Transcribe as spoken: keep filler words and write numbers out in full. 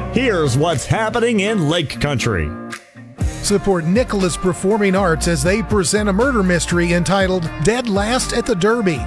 Here's what's happening in Lake Country. Support Nicholas Performing Arts as they present a murder mystery entitled Dead Last at the Derby.